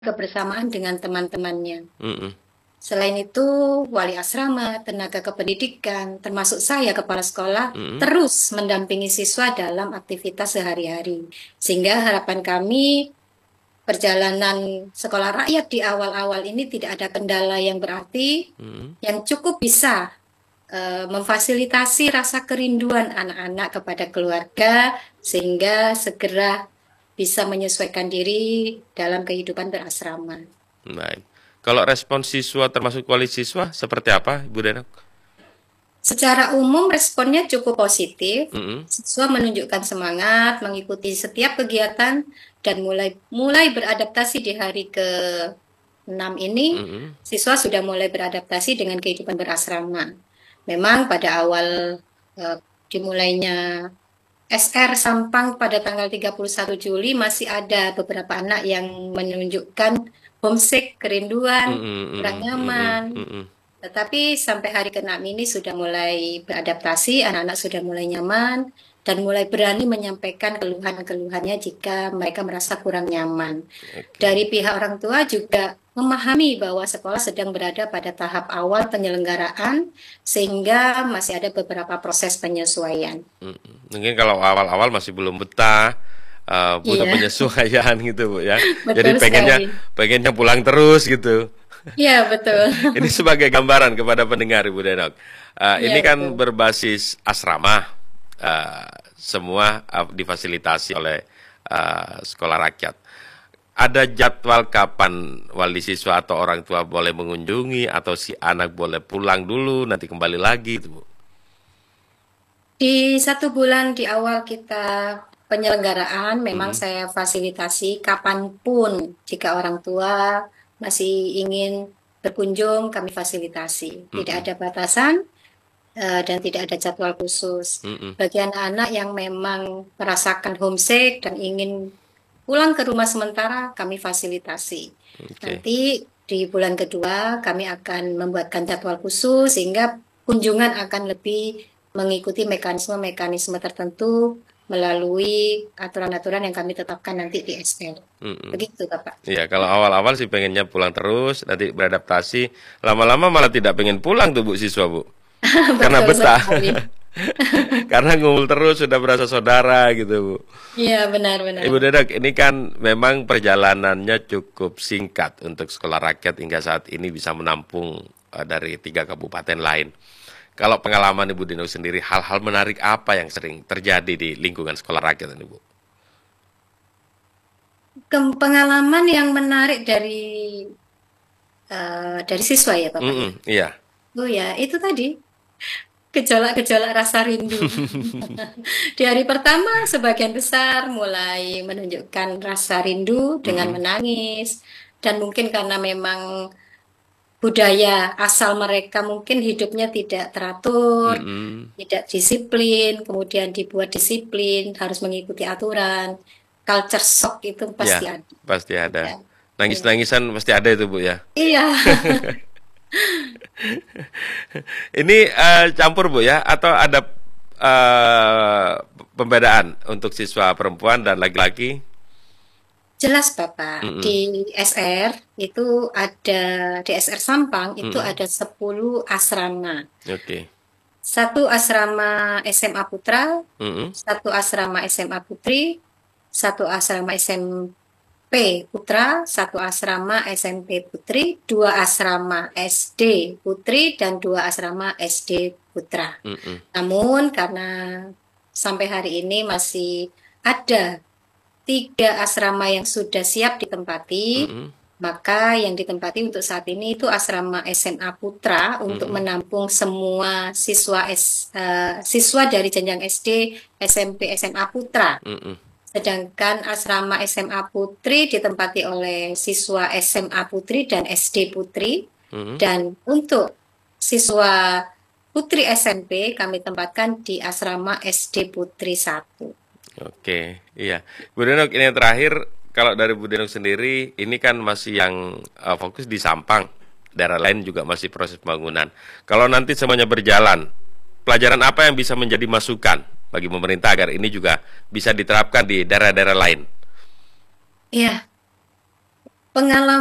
kebersamaan dengan teman-temannya. Mm-mm. Selain itu, wali asrama, tenaga kependidikan, termasuk saya, kepala sekolah, Mm-mm. terus mendampingi siswa dalam aktivitas sehari-hari. Sehingga harapan kami, perjalanan sekolah rakyat di awal-awal ini tidak ada kendala yang berarti, Mm-mm. yang cukup bisa memfasilitasi rasa kerinduan anak-anak kepada keluarga, sehingga segera bisa menyesuaikan diri dalam kehidupan berasrama. Baik. Kalau respon siswa termasuk wali siswa seperti apa, Ibu Denok? Secara umum responnya cukup positif. Mm-mm. Siswa menunjukkan semangat mengikuti setiap kegiatan dan mulai mulai beradaptasi di hari ke-6 ini. Mm-mm. Siswa sudah mulai beradaptasi dengan kehidupan berasrama. Memang pada awal eh, dimulainya SR Sampang pada tanggal 31 Juli masih ada beberapa anak yang menunjukkan homesick, kerinduan, Mm-mm. kurang Mm-mm. Mm-mm. nyaman. Mm-mm. Tetapi sampai hari ke-6 ini sudah mulai beradaptasi, anak-anak sudah mulai nyaman dan mulai berani menyampaikan keluhan-keluhannya jika mereka merasa kurang nyaman. Oke. Dari pihak orang tua juga memahami bahwa sekolah sedang berada pada tahap awal penyelenggaraan sehingga masih ada beberapa proses penyesuaian. Mm-mm. Mungkin kalau awal-awal masih belum betah, butuh Iya, penyesuaian gitu, Bu ya. Jadi betul pengennya sekali. pengennya pulang terus gitu. Iya, betul. Ini sebagai gambaran kepada pendengar, Ibu Denok. Iya, Ini kan betul. berbasis asrama, semua difasilitasi oleh sekolah rakyat. Ada jadwal kapan wali siswa atau orang tua boleh mengunjungi atau si anak boleh pulang dulu nanti kembali lagi itu, Bu. Di 1 bulan di awal kita penyelenggaraan, memang Mm-mm. saya fasilitasi kapanpun jika orang tua masih ingin berkunjung, kami fasilitasi. Tidak Mm-mm. ada batasan dan tidak ada jadwal khusus. Mm-mm. Bagi anak-anak yang memang merasakan homesick dan ingin pulang ke rumah sementara, kami fasilitasi. Oke. Nanti di bulan kedua kami akan membuatkan jadwal khusus sehingga kunjungan akan lebih mengikuti mekanisme-mekanisme tertentu melalui aturan-aturan yang kami tetapkan nanti di SL. Mm-mm. Begitu, Bapak. Iya, kalau awal-awal sih pengennya pulang terus, nanti beradaptasi. Lama-lama malah tidak pengen pulang tuh Bu siswa, Bu. Karena Betul betah. sekali. Karena ngumpul terus sudah berasa saudara gitu, Bu. Iya, benar-benar. Ibu Dedek, ini kan memang perjalanannya cukup singkat untuk sekolah rakyat hingga saat ini bisa menampung dari 3 kabupaten lain. Kalau pengalaman Ibu Dino sendiri, hal-hal menarik apa yang sering terjadi di lingkungan sekolah rakyat ini, Bu? Pengalaman yang menarik dari siswa ya, Bapak ya. Mm-mm, iya. Oh ya, itu tadi gejolak-gejolak rasa rindu. Di hari pertama, sebagian besar mulai menunjukkan rasa rindu dengan Mm-mm, menangis. Dan mungkin karena memang budaya asal mereka mungkin hidupnya tidak teratur, mm-mm. tidak disiplin, kemudian dibuat disiplin, harus mengikuti aturan. Culture shock itu pasti Ya, ada. pasti ada. Ya. Iya. Nangis-nangisan pasti ada itu, Bu ya. Iya. Ini campur Bu ya, atau ada eh, pembedaan untuk siswa perempuan dan laki-laki? Jelas Bapak, Mm-mm, di SR itu ada, di SR Sampang itu mm-mm. ada 10 asrama. Oke. Satu asrama SMA Putra, Mm-mm, satu asrama SMA Putri, satu asrama SMP Putra, satu asrama SMP Putri, dua asrama SD Putri, dan dua asrama SD Putra. mm-mm, Namun karena sampai hari ini masih ada 3 asrama yang sudah siap ditempati, mm-mm, maka yang ditempati untuk saat ini itu asrama SMA Putra untuk mm-mm, menampung semua siswa dari jenjang SD, SMP, SMA Putra. mm-mm, Sedangkan asrama SMA Putri ditempati oleh siswa SMA Putri dan SD Putri. mm-mm. Dan untuk siswa Putri SMP kami tempatkan di asrama SD Putri 1. Oke, iya. Bu Denok, ini yang terakhir, kalau dari Bu Denok sendiri, ini kan masih yang fokus di Sampang. Daerah lain juga masih proses pembangunan. Kalau nanti semuanya berjalan, pelajaran apa yang bisa menjadi masukan bagi pemerintah agar ini juga bisa diterapkan di daerah-daerah lain? Ya, Pengalaman